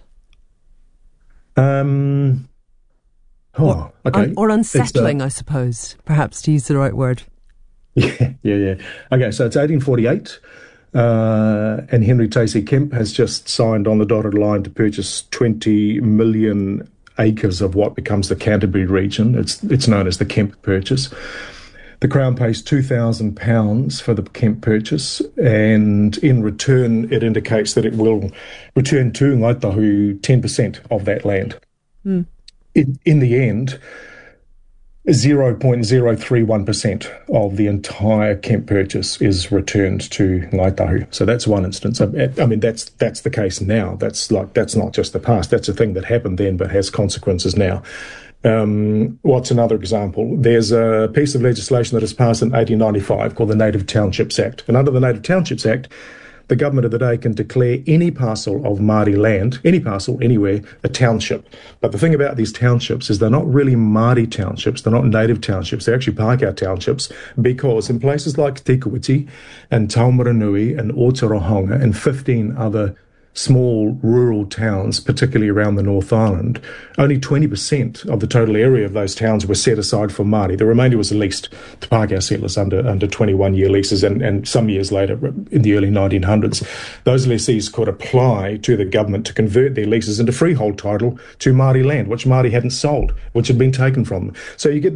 Um, oh, or, okay. un, or unsettling, uh, I suppose, perhaps to use the right word. Yeah, yeah, yeah. Okay, so it's eighteen forty-eight, uh, and Henry Tacey Kemp has just signed on the dotted line to purchase twenty million acres of what becomes the Canterbury region. It's it's known as the Kemp Purchase. The Crown pays two thousand pounds for the Kemp purchase, and in return it indicates that it will return to Ngāi Tahu ten percent of that land. Mm. In, in the end, zero point zero three one percent of the entire Kemp purchase is returned to Ngāi Tahu. So that's one instance. I, I mean, that's that's the case now. That's like that's not just the past. That's a thing that happened then but has consequences now. Um, what's another example? There's a piece of legislation that was passed in eighteen ninety-five called the Native Townships Act. And under the Native Townships Act, the government of the day can declare any parcel of Māori land, any parcel anywhere, a township. But the thing about these townships is they're not really Māori townships, they're not native townships, they're actually Pākehā townships, because in places like Te Kuiti and Taumaranui and Otorohanga and fifteen other small rural towns, particularly around the North Island, only twenty percent of the total area of those towns were set aside for Māori. The remainder was leased to Pākehā settlers under under twenty-one-year leases, and, and some years later, in the early nineteen hundreds, those lessees could apply to the government to convert their leases into freehold title to Māori land, which Māori hadn't sold, which had been taken from them. So you get